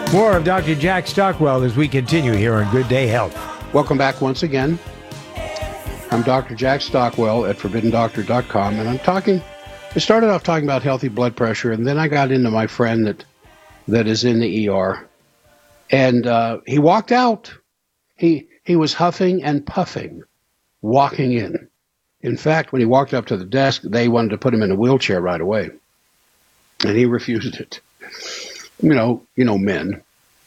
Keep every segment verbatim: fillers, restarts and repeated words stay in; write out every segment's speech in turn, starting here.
More of Doctor Jack Stockwell as we continue here on Good Day Health. Welcome back once again. I'm Doctor Jack Stockwell at forbidden doctor dot com, and I'm talking, I started off talking about healthy blood pressure, and then I got into my friend that that is in the E R, and uh, he walked out. He he was huffing and puffing, walking in. In fact, when he walked up to the desk, they wanted to put him in a wheelchair right away, and he refused it. You know, you know, men.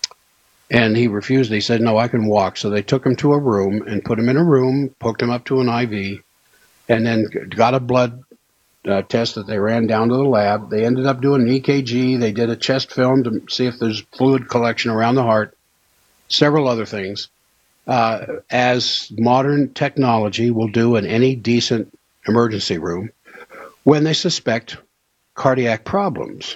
And he refused. He said, no, I can walk. So they took him to a room and put him in a room, hooked him up to an I V, and then got a blood uh, test that they ran down to the lab. They ended up doing an E K G. They did a chest film to see if there's fluid collection around the heart, several other things, uh, as modern technology will do in any decent emergency room when they suspect cardiac problems.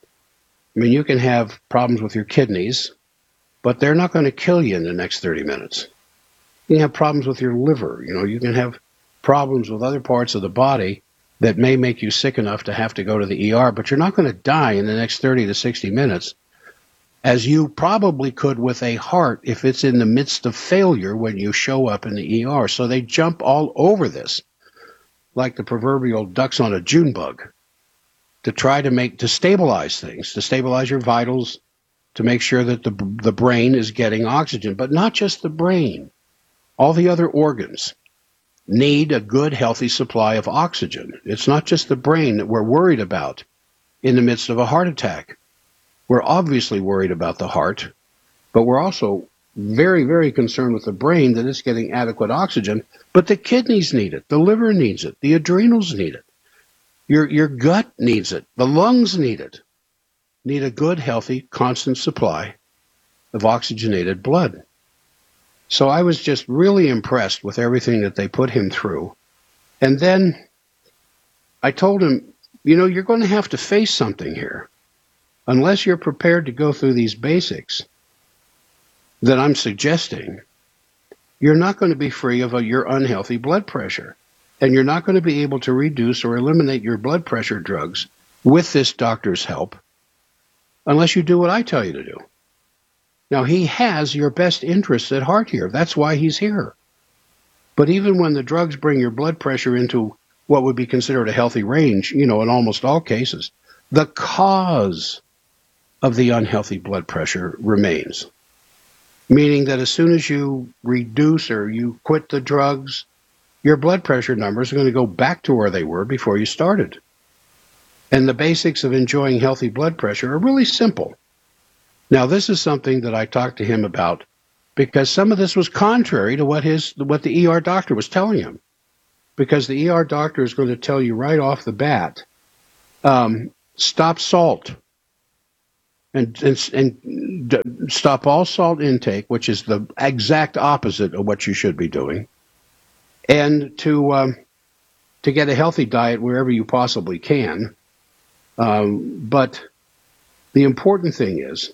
I mean, you can have problems with your kidneys, but they're not going to kill you in the next thirty minutes. You can have problems with your liver. You know, you can have problems with other parts of the body that may make you sick enough to have to go to the E R, but you're not going to die in the next thirty to sixty minutes, as you probably could with a heart if it's in the midst of failure when you show up in the E R. So they jump all over this, like the proverbial ducks on a June bug, to try to make, to stabilize things, to stabilize your vitals, to make sure that the the brain is getting oxygen. But not just the brain. All the other organs need a good, healthy supply of oxygen. It's not just the brain that we're worried about in the midst of a heart attack. We're obviously worried about the heart, but we're also very, very concerned with the brain that it's getting adequate oxygen. But the kidneys need it. The liver needs it. The adrenals need it. Your your gut needs it. The lungs need it. Need a good, healthy, constant supply of oxygenated blood. So I was just really impressed with everything that they put him through. And then I told him, you know, you're going to have to face something here. Unless you're prepared to go through these basics that I'm suggesting, you're not going to be free of a, your unhealthy blood pressure. And you're not going to be able to reduce or eliminate your blood pressure drugs with this doctor's help unless you do what I tell you to do. Now, he has your best interests at heart here. That's why he's here. But even when the drugs bring your blood pressure into what would be considered a healthy range, you know, in almost all cases, the cause of the unhealthy blood pressure remains. Meaning that as soon as you reduce or you quit the drugs, your blood pressure numbers are going to go back to where they were before you started. And the basics of enjoying healthy blood pressure are really simple. Now, this is something that I talked to him about because some of this was contrary to what his what the E R doctor was telling him. Because the E R doctor is going to tell you right off the bat, um, stop salt and, and, and d- stop all salt intake, which is the exact opposite of what you should be doing. And to um, to get a healthy diet wherever you possibly can. Um, but the important thing is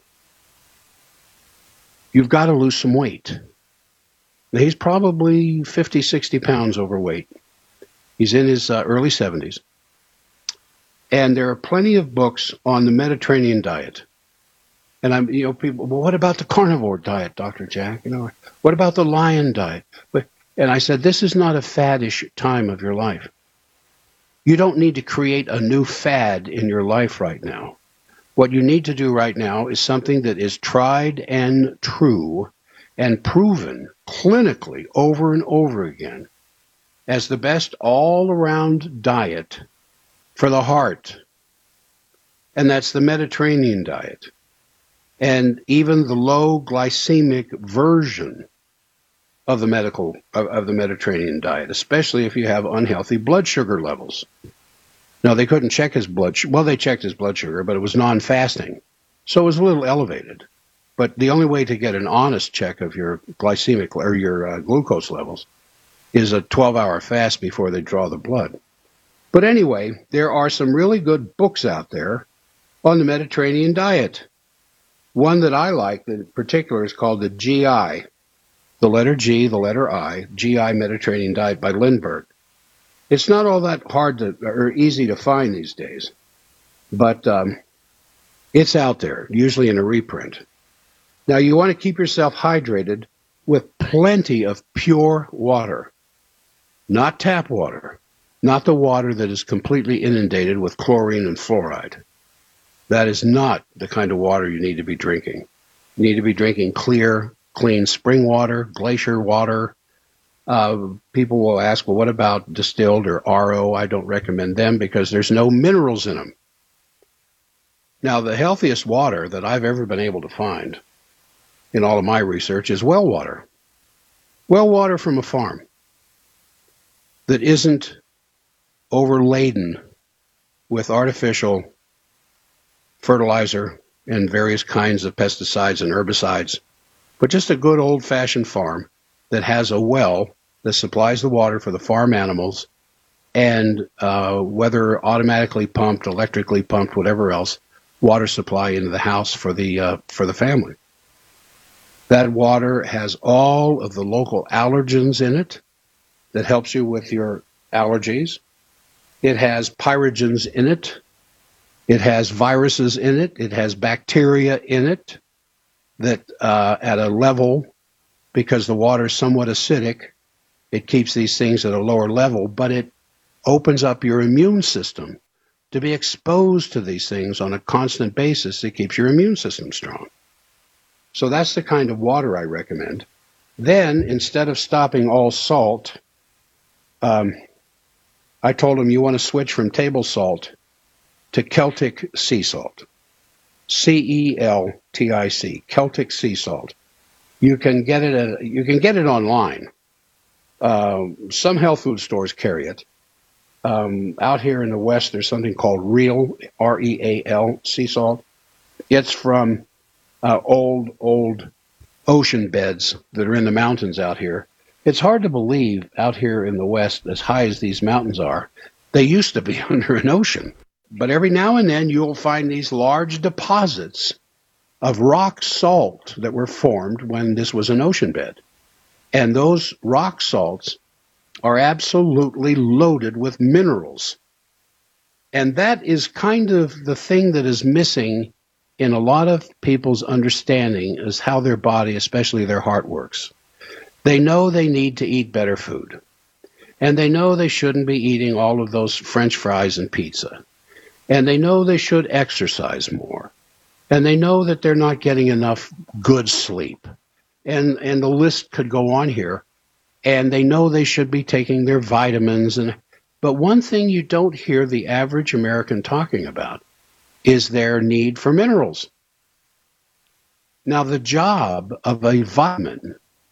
you've got to lose some weight. Now, he's probably fifty, sixty pounds overweight. He's in his uh, early seventies. And there are plenty of books on the Mediterranean diet. And I'm, you know, people, well, what about the carnivore diet, Doctor Jack? You know, what about the lion diet? But And I said, this is not a faddish time of your life. You don't need to create a new fad in your life right now. What you need to do right now is something that is tried and true and proven clinically over and over again as the best all-around diet for the heart. And that's the Mediterranean diet. And even the low glycemic version of the medical of, of the Mediterranean diet, especially if you have unhealthy blood sugar levels. Now, they couldn't check his blood sugar. Well, they checked his blood sugar, but it was non-fasting. So it was a little elevated. But the only way to get an honest check of your glycemic or your uh, glucose levels is a twelve-hour fast before they draw the blood. But anyway, there are some really good books out there on the Mediterranean diet. One that I like in particular is called the G I, the letter G, the letter I, G I Mediterranean Diet by Lindbergh. It's not all that hard to, or easy to find these days, but um, it's out there, usually in a reprint. Now, you want to keep yourself hydrated with plenty of pure water, not tap water, not the water that is completely inundated with chlorine and fluoride. That is not the kind of water you need to be drinking. You need to be drinking clear, clean spring water, glacier water. Uh, people will ask, well, what about distilled or R O? I don't recommend them because there's no minerals in them. Now, the healthiest water that I've ever been able to find in all of my research is well water. Well water from a farm that isn't overladen with artificial fertilizer and various kinds of pesticides and herbicides, but just a good old-fashioned farm that has a well that supplies the water for the farm animals, and uh, whether automatically pumped, electrically pumped, whatever else, water supply into the house for the uh, for the family. That water has all of the local allergens in it that helps you with your allergies. It has pyrogens in it. It has viruses in it. It has bacteria in it that uh, at a level, because the water is somewhat acidic, it keeps these things at a lower level, but it opens up your immune system to be exposed to these things on a constant basis. It keeps your immune system strong. So that's the kind of water I recommend. Then, instead of stopping all salt, um, I told him you want to switch from table salt to Celtic sea salt. C E L T I C, Celtic sea salt. You can get it at, you can get it online. Uh, some health food stores carry it. Um, out here in the West, there's something called Real, R E A L, sea salt. It's from uh, old, old ocean beds that are in the mountains out here. It's hard to believe out here in the West, as high as these mountains are, they used to be under an ocean. But every now and then you'll find these large deposits of rock salt that were formed when this was an ocean bed. And those rock salts are absolutely loaded with minerals. And that is kind of the thing that is missing in a lot of people's understanding is how their body, especially their heart, works. They know they need to eat better food. And they know they shouldn't be eating all of those French fries and pizza. And they know they should exercise more. And they know that they're not getting enough good sleep. And and the list could go on here. And they know they should be taking their vitamins. And but one thing you don't hear the average American talking about is their need for minerals. Now, the job of a vitamin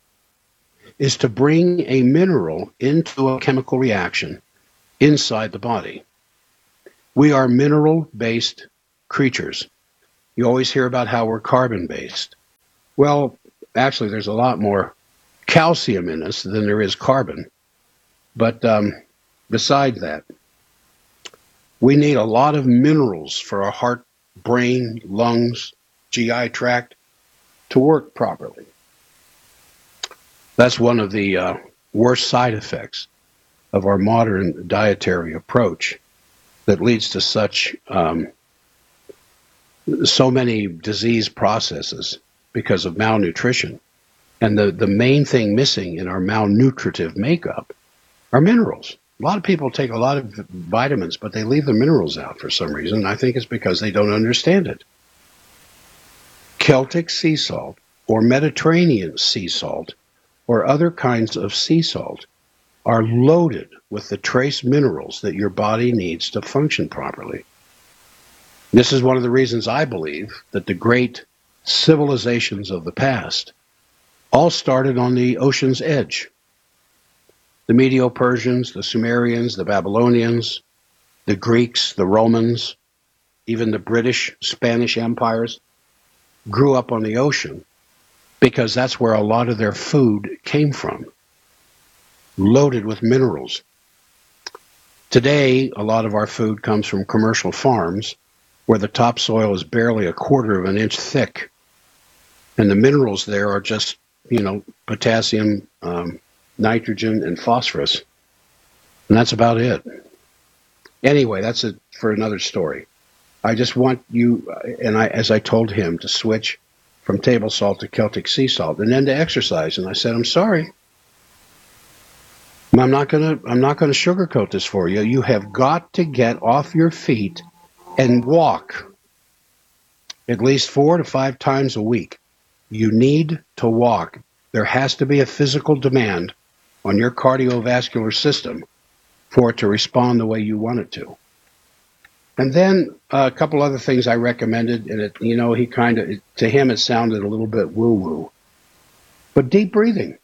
is to bring a mineral into a chemical reaction inside the body. We are mineral-based creatures. You always hear about how we're carbon-based. Well, actually, there's a lot more calcium in us than there is carbon. But um, beside that, we need a lot of minerals for our heart, brain, lungs, G I tract to work properly. That's one of the uh, worst side effects of our modern dietary approach that leads to such um, so many disease processes because of malnutrition. And the, the main thing missing in our malnutritive makeup are minerals. A lot of people take a lot of vitamins, but they leave the minerals out for some reason. I think it's because they don't understand it. Celtic sea salt or Mediterranean sea salt or other kinds of sea salt are loaded with the trace minerals that your body needs to function properly. This is one of the reasons I believe that the great civilizations of the past all started on the ocean's edge. The Medo-Persians, the Sumerians, the Babylonians, the Greeks, the Romans, even the British, Spanish empires grew up on the ocean because that's where a lot of their food came from, loaded with minerals. Today, a lot of our food comes from commercial farms where the topsoil is barely a quarter of an inch thick, and the minerals there are just, you know, potassium, um, nitrogen, and phosphorus. And that's about it. Anyway, that's it for another story. I just want you, and I, as I told him, to switch from table salt to Celtic sea salt, and then to exercise. And I said, I'm sorry. I'm not gonna I'm not gonna sugarcoat this for you. You have got to get off your feet and walk at least four to five times a week. You need to walk. There has to be a physical demand on your cardiovascular system for it to respond the way you want it to. And then uh, a couple other things I recommended, and it, you know, he kind of, to him it sounded a little bit woo-woo. But deep breathing.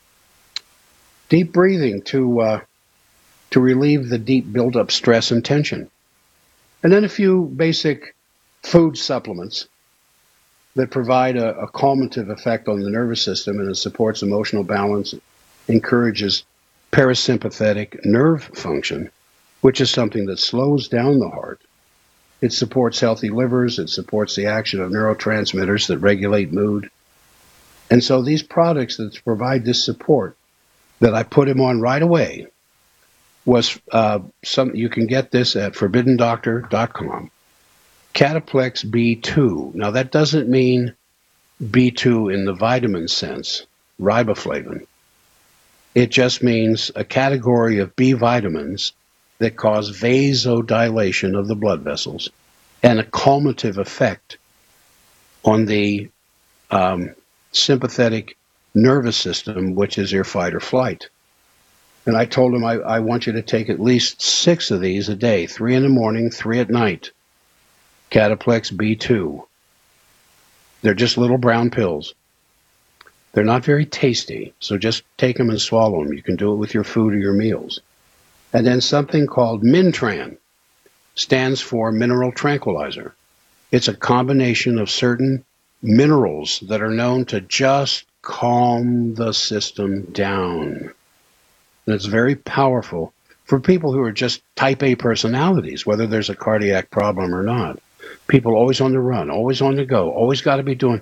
Deep breathing to uh, to relieve the deep buildup stress and tension. And then a few basic food supplements that provide a, a calmative effect on the nervous system, and it supports emotional balance, encourages parasympathetic nerve function, which is something that slows down the heart. It supports healthy livers. It supports the action of neurotransmitters that regulate mood. And so these products that provide this support that I put him on right away was uh, some. You can get this at forbidden doctor dot com. Cataplex B two. Now that doesn't mean B two in the vitamin sense, riboflavin. It just means a category of B vitamins that cause vasodilation of the blood vessels and a calmative effect on the um, sympathetic nervous system, which is your fight or flight. And I told him, I, I want you to take at least six of these a day, three in the morning, three at night. Cataplex B two. They're just little brown pills. They're not very tasty, so just take them and swallow them. You can do it with your food or your meals. And then something called Mintran stands for mineral tranquilizer. It's a combination of certain minerals that are known to just calm the system down. And it's very powerful for people who are just type A personalities, whether there's a cardiac problem or not. People always on the run, always on the go, always got to be doing.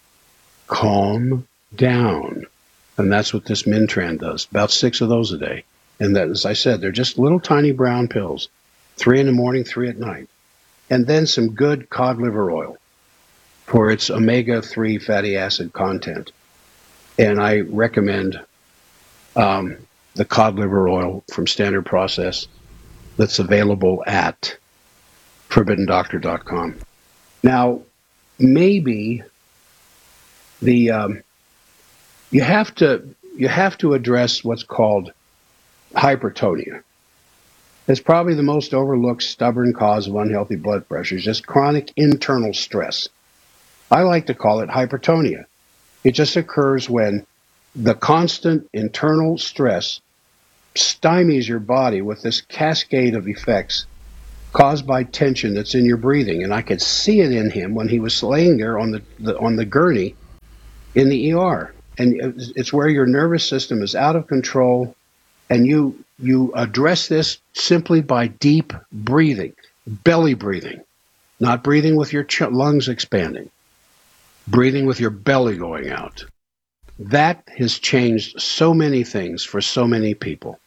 Calm down. And that's what this Mintran does. About six of those a day. And that, as I said, they're just little tiny brown pills. Three in the morning, three at night. And then some good cod liver oil for its omega three fatty acid content. And I recommend um, the cod liver oil from Standard Process that's available at forbidden doctor dot com. Now, maybe the um, you have to you have to address what's called hypertonia. It's probably the most overlooked stubborn cause of unhealthy blood pressure. It's just chronic internal stress. I like to call it hypertonia. It just occurs when the constant internal stress stymies your body with this cascade of effects caused by tension that's in your breathing. And I could see it in him when he was laying there on the, the on the gurney in the E R. And it's where your nervous system is out of control. And you you address this simply by deep breathing, belly breathing, not breathing with your ch- lungs expanding, breathing with your belly going out. That has changed so many things for so many people.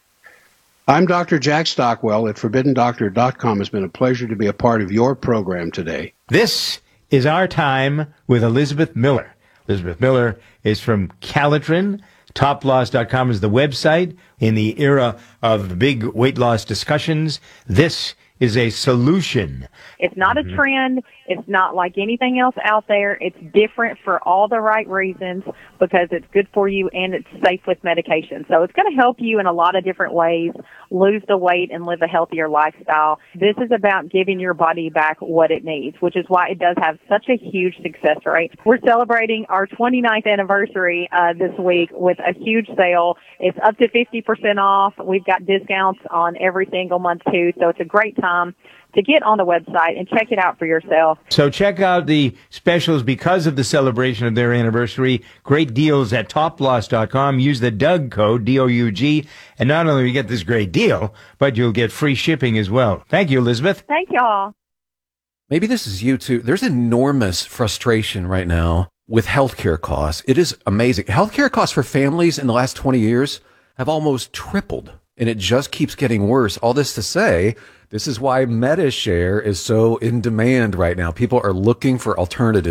I'm Doctor Jack Stockwell at forbidden doctor dot com. It's been a pleasure to be a part of your program today. This is Our Time with Elizabeth Miller. Elizabeth Miller is from Calitrin. top loss dot com is the website. In the era of big weight loss discussions, this is a solution. It's not a trend. It's not like anything else out there. It's different for all the right reasons because it's good for you and it's safe with medication. So it's going to help you in a lot of different ways lose the weight and live a healthier lifestyle. This is about giving your body back what it needs, which is why it does have such a huge success rate. We're celebrating our twenty-ninth anniversary uh, this week with a huge sale. It's up to fifty percent off. We've got discounts on every single month too, so it's a great time to get on the website and check it out for yourself. So check out the specials because of the celebration of their anniversary. Great deals at top loss dot com. Use the Doug code, D O U G, and not only will you get this great deal, but you'll get free shipping as well. Thank you, Elizabeth. Thank y'all. Maybe this is you too. There's enormous frustration right now with healthcare costs. It is amazing. Healthcare costs for families in the last twenty years have almost tripled, and it just keeps getting worse. All this to say, this is why MediShare is so in demand right now. People are looking for alternatives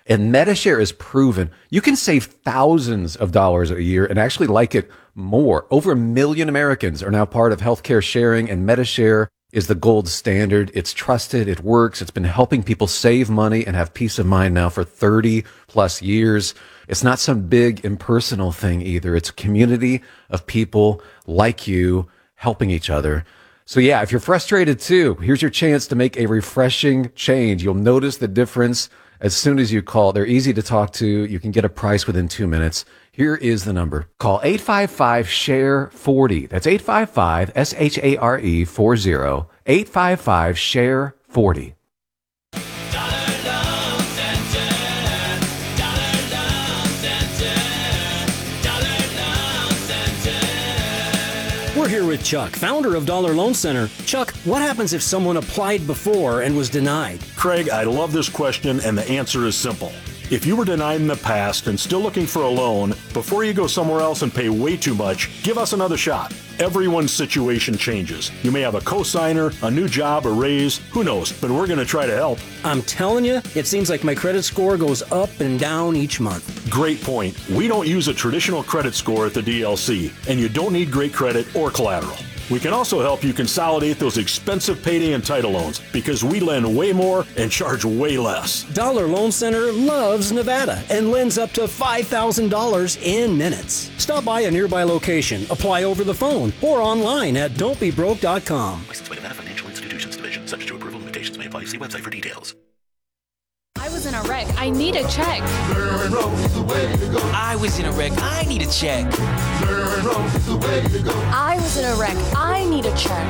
And Medishare is proven you can save thousands of dollars a year and actually like it more. Over a million Americans are now part of healthcare sharing, and Medishare is the gold standard. It's trusted. It works. It's been helping people save money and have peace of mind now for thirty plus years. It's not some big impersonal thing either. It's a community of people like you helping each other. So yeah, if you're frustrated too, here's your chance to make a refreshing change. You'll notice the difference as soon as you call. They're easy to talk to. You can get a price within two minutes. Here is the number. Call eight five five, S H A R E, forty. That's eight five five, S H A R E, forty. eight five five, S H A R E, forty. We're here with Chuck, founder of Dollar Loan Center. Chuck, what happens if someone applied before and was denied? Craig, I love this question, and the answer is simple. If you were denied in the past and still looking for a loan, before you go somewhere else and pay way too much, give us another shot. Everyone's situation changes. You may have a cosigner, a new job, a raise, who knows, but we're going to try to help. I'm telling you, it seems like my credit score goes up and down each month. Great point. We don't use a traditional credit score at the D L C, and you don't need great credit or collateral. We can also help you consolidate those expensive payday and title loans because we lend way more and charge way less. Dollar Loan Center loves Nevada and lends up to five thousand dollars in minutes. Stop by a nearby location, apply over the phone, or online at don't be broke dot com. Licensed by Nevada Financial Institutions Division. Subject to approval. Limitations may apply. See website for details. I was in a wreck. I need a check. I was in a wreck. I need a check. I was in a wreck. I need a check.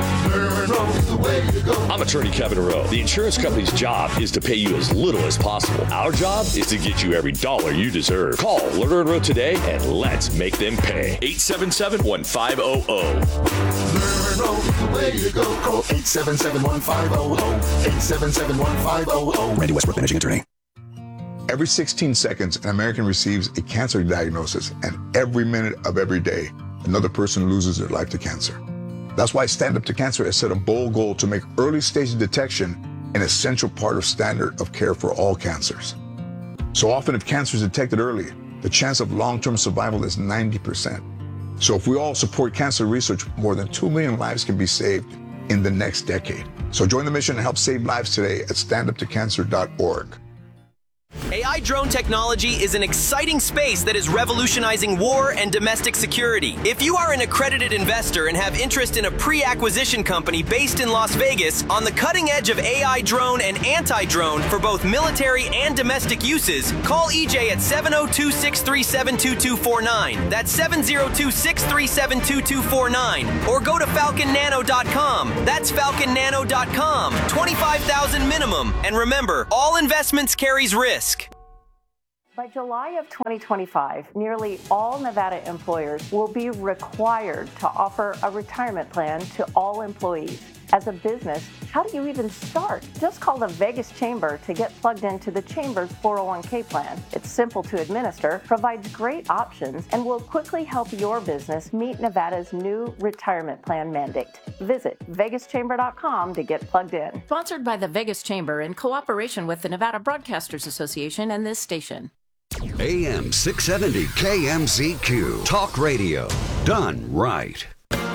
I'm attorney Kevin Rowe. The insurance company's job is to pay you as little as possible. Our job is to get you every dollar you deserve. Call Lerner and Rowe today and let's make them pay. eight seven seven, one five zero zero. Lerner and Rowe is the way to go. Call eight seven seven, one five zero zero. eight seven seven, one five zero zero. Randy Westbrook, managing attorney. Every sixteen seconds, an American receives a cancer diagnosis, and every minute of every day, another person loses their life to cancer. That's why Stand Up to Cancer has set a bold goal to make early stage detection an essential part of standard of care for all cancers. So often, if cancer is detected early, the chance of long-term survival is ninety percent. So if we all support cancer research, more than two million lives can be saved in the next decade. So join the mission and help save lives today at stand up to cancer dot org. A I drone technology is an exciting space that is revolutionizing war and domestic security. If you are an accredited investor and have interest in a pre-acquisition company based in Las Vegas on the cutting edge of A I drone and anti-drone for both military and domestic uses, call E J at seven oh two, six three seven, two two four nine. That's seven oh two, six three seven, two two four nine. Or go to falcon nano dot com. That's falcon nano dot com. twenty-five thousand minimum. And remember, all investments carries risk. By July of twenty twenty-five, nearly all Nevada employers will be required to offer a retirement plan to all employees. As a business, how do you even start? Just call the Vegas Chamber to get plugged into the Chamber's four oh one k plan. It's simple to administer, provides great options, and will quickly help your business meet Nevada's new retirement plan mandate. Visit vegas chamber dot com to get plugged in. Sponsored by the Vegas Chamber in cooperation with the Nevada Broadcasters Association and this station. A M six seventy K M Z Q. Talk radio. Done right.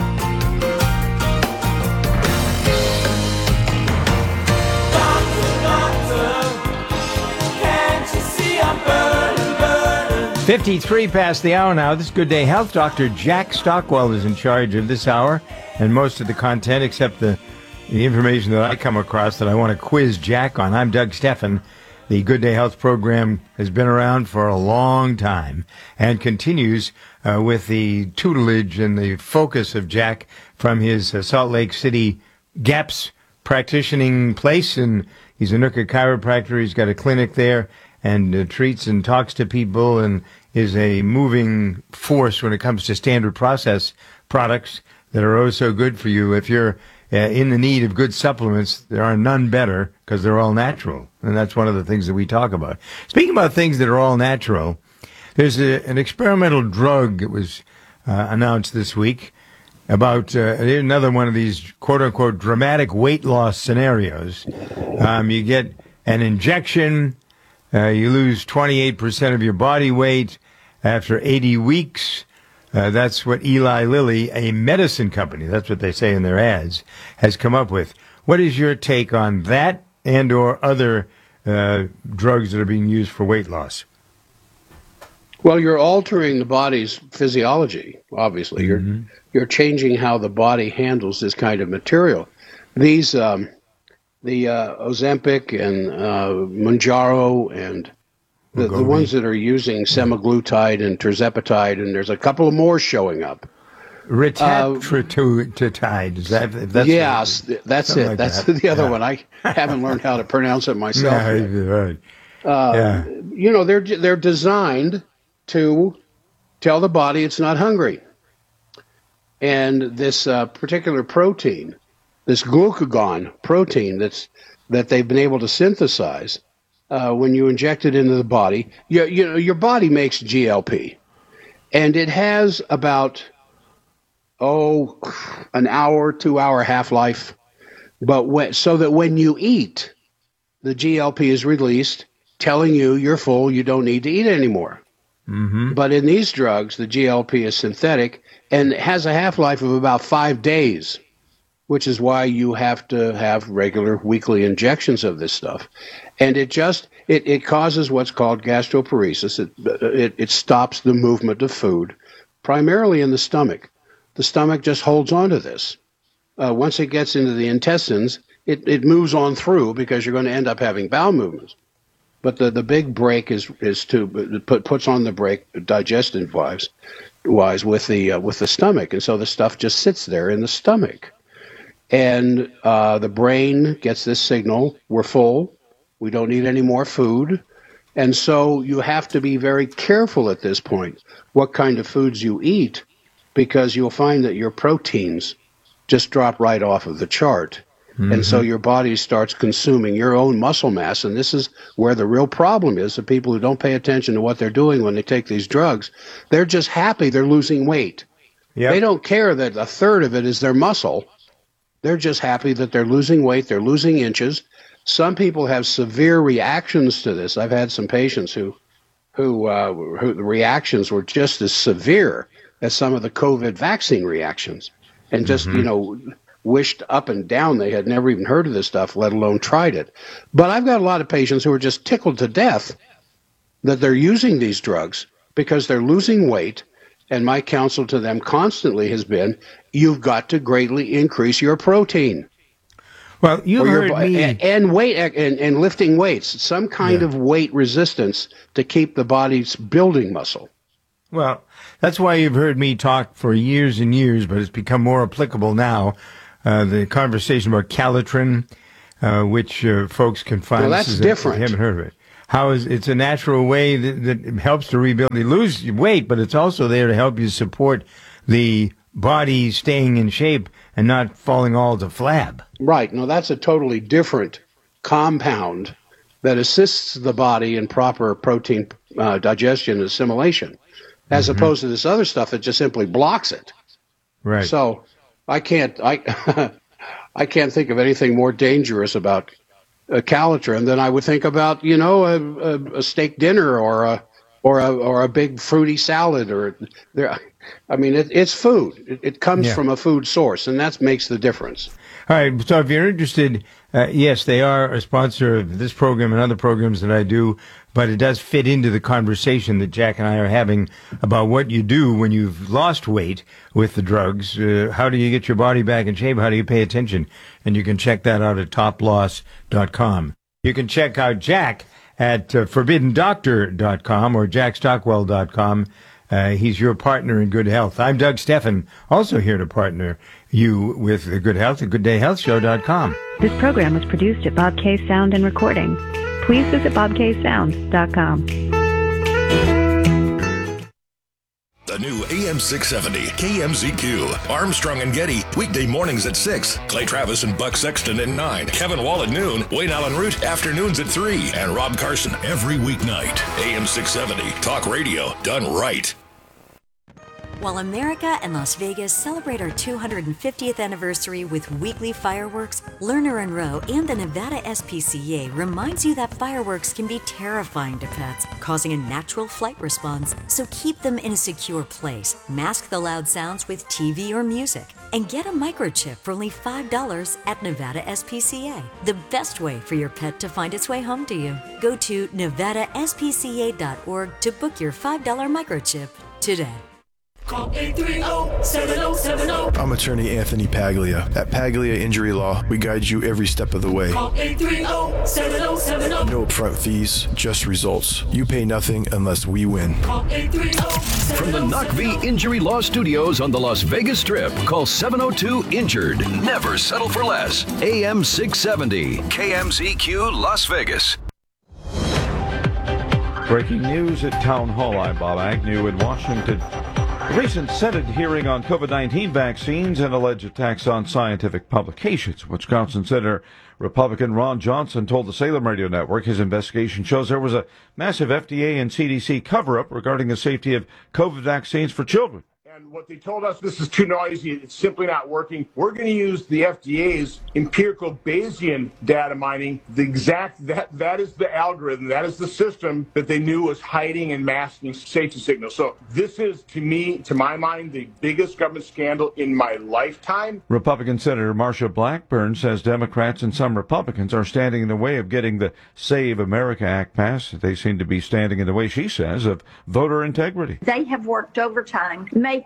fifty-three past the hour now. This is Good Day Health. Doctor Jack Stockwell is in charge of this hour and most of the content except the, the information that I come across that I want to quiz Jack on. I'm Doug Steffen. The Good Day Health program has been around for a long time and continues uh, with the tutelage and the focus of Jack from his uh, Salt Lake City GAPS practicing place. And he's a Nooka chiropractor. He's got a clinic there and uh, treats and talks to people and is a moving force when it comes to standard process products that are oh so good for you. If you're uh, in the need of good supplements, there are none better because they're all natural. And that's one of the things that we talk about. Speaking about things that are all natural, there's a, an experimental drug that was uh, announced this week about uh, another one of these quote-unquote dramatic weight loss scenarios. Um, you get an injection Uh, you lose twenty-eight percent of your body weight after eighty weeks. Uh, that's what Eli Lilly, a medicine company, that's what they say in their ads, has come up with. What is your take on that and or other uh, drugs that are being used for weight loss? Well, you're altering the body's physiology, obviously. Mm-hmm. You're you're changing how the body handles this kind of material. These, um, the uh, Ozempic and uh, Mounjaro and the, the ones that are using semaglutide and tirzepatide, and there's a couple of more showing up. Retatrutide, is that? That's yes, it. that's it. Like that's that. the other yeah. one. I haven't learned how to pronounce it myself. No, right. uh, yeah. You know, they're they're designed to tell the body it's not hungry. And this uh, particular protein, this glucagon protein that's that they've been able to synthesize, uh, when you inject it into the body, you, you know, your body makes G L P. And it has about, oh, an hour, two-hour half-life. But when, so that when you eat, the G L P is released, telling you you're full, you don't need to eat anymore. Mm-hmm. But in these drugs, the G L P is synthetic and has a half-life of about five days, which is why you have to have regular weekly injections of this stuff. And it just, it, it causes what's called gastroparesis. It, it, it stops the movement of food, primarily in the stomach. The stomach just holds on to this. Uh, once it gets into the intestines, it, it moves on through because you're going to end up having bowel movements. But the, the big break is is to put puts on the brake digestive wise, wise with the uh, with the stomach, and so the stuff just sits there in the stomach, and uh, the brain gets this signal: we're full, we don't need any more food, and so you have to be very careful at this point what kind of foods you eat, because you'll find that your proteins just drop right off of the chart. Mm-hmm. And so your body starts consuming your own muscle mass, and this is where the real problem is. The people who don't pay attention to what they're doing when they take these drugs, they're just happy they're losing weight. Yep. They don't care that a third of it is their muscle. They're just happy that they're losing weight, they're losing inches. Some people have severe reactions to this. I've had some patients who, who, uh, who the reactions were just as severe as some of the COVID vaccine reactions, and just, mm-hmm. you know, wished up and down they had never even heard of this stuff, let alone tried it. But I've got a lot of patients who are just tickled to death that they're using these drugs because they're losing weight, and my counsel to them constantly has been, you've got to greatly increase your protein. Well, you heard your, me. And, and weight and, and lifting weights, some kind yeah. of weight resistance to keep the body's building muscle. Well, that's why you've heard me talk for years and years, but it's become more applicable now. Uh, the conversation about Calitrin, uh, which uh, folks can find. Well, that's different. I haven't heard of it. How is it's a natural way that, that helps to rebuild. You lose weight, but it's also there to help you support the body staying in shape and not falling all to flab. Right. No, that's a totally different compound that assists the body in proper protein uh, digestion and assimilation, as mm-hmm. opposed to this other stuff that just simply blocks it. Right. So I can't I I can't think of anything more dangerous about uh, Calitrin than I would think about, you know, a, a, a steak dinner or a or a or a big fruity salad or there. I mean, it, it's food. It, it comes yeah. from a food source, and that makes the difference. All right. So if you're interested, uh, yes, they are a sponsor of this program and other programs that I do, but it does fit into the conversation that Jack and I are having about what you do when you've lost weight with the drugs. Uh, how do you get your body back in shape? How do you pay attention? And you can check that out at top loss dot com. You can check out Jack at uh, forbidden doctor dot com or jack stockwell dot com. Uh, he's your partner in good health. I'm Doug Steffen, also here to partner you with the Good Health at good day health show dot com. This program was produced at Bob K Sound and Recording. Please visit bob k sound dot com. The new A M six seventy K M Z Q. Armstrong and Getty, weekday mornings at six. Clay Travis and Buck Sexton at nine. Kevin Wall at noon. Wayne Allen Root, afternoons at three. And Rob Carson every weeknight. A M six seventy, talk radio done right. While America and Las Vegas celebrate our two hundred fiftieth anniversary with weekly fireworks, Lerner and Rowe and the Nevada S P C A reminds you that fireworks can be terrifying to pets, causing a natural flight response. So keep them in a secure place, mask the loud sounds with T V or music, and get a microchip for only five dollars at Nevada S P C A. The best way for your pet to find its way home to you. Go to nevada s p c a dot org to book your five dollar microchip today. Call eight three zero, seven zero seven zero. I'm attorney Anthony Paglia. At Paglia Injury Law, we guide you every step of the way. Call eight three zero, seven zero seven zero. No upfront fees, just results. You pay nothing unless we win. Call eight three zero, From the Knockv Injury Law Studios on the Las Vegas Strip, call seven oh two injured. Never settle for less. A M six seventy, K M Z Q Las Vegas. Breaking news at Town Hall. I'm Bob Agnew in Washington. Recent Senate hearing on COVID nineteen vaccines and alleged attacks on scientific publications. Wisconsin Senator Republican Ron Johnson told the Salem Radio Network his investigation shows there was a massive F D A and C D C cover-up regarding the safety of COVID vaccines for children. And what they told us, this is too noisy, it's simply not working. We're going to use the F D A's empirical Bayesian data mining. The exact, that that is the algorithm, that is the system that they knew was hiding and masking safety signals. So this is, to me, to my mind, the biggest government scandal in my lifetime. Republican Senator Marsha Blackburn says Democrats and some Republicans are standing in the way of getting the Save America Act passed. They seem to be standing in the way, she says, of voter integrity. They have worked overtime, making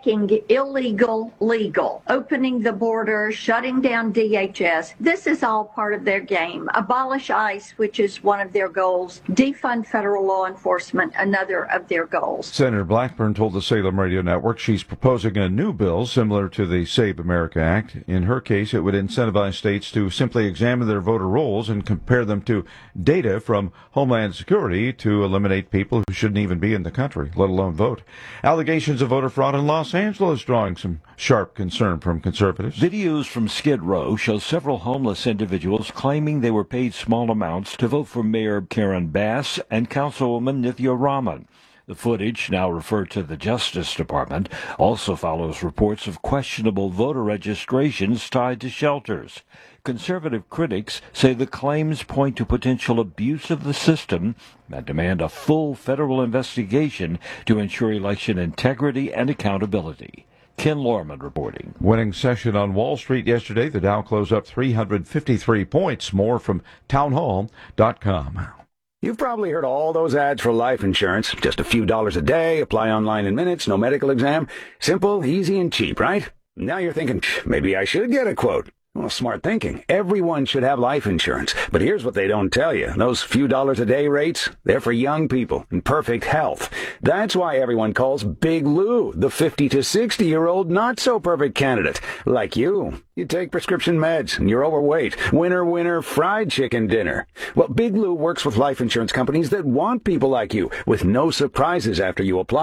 illegal legal, opening the border, shutting down D H S. This is all part of their game. Abolish ICE, which is one of their goals. Defund federal law enforcement, another of their goals. Senator Blackburn told the Salem Radio Network she's proposing a new bill similar to the Save America Act. In her case, it would incentivize states to simply examine their voter rolls and compare them to data from Homeland Security to eliminate people who shouldn't even be in the country, let alone vote. Allegations of voter fraud in Los Angeles drawing some sharp concern from conservatives. Videos from Skid Row show several homeless individuals claiming they were paid small amounts to vote for Mayor Karen Bass and Councilwoman Nithya Raman. The footage, now referred to the Justice Department, also follows reports of questionable voter registrations tied to shelters. Conservative critics say the claims point to potential abuse of the system and demand a full federal investigation to ensure election integrity and accountability. Ken Lorman reporting. Winning session on Wall Street yesterday, the Dow closed up three hundred fifty-three points. More from town hall dot com. You've probably heard all those ads for life insurance. Just a few dollars a day, apply online in minutes, no medical exam. Simple, easy, and cheap, right? Now you're thinking, maybe I should get a quote. Well, smart thinking. Everyone should have life insurance. But here's what they don't tell you. Those few dollars a day rates, they're for young people in perfect health. That's why everyone calls Big Lou the fifty to sixty-year-old not-so-perfect candidate. Like you. You take prescription meds and you're overweight. Winner, winner, fried chicken dinner. Well, Big Lou works with life insurance companies that want people like you with no surprises after you apply.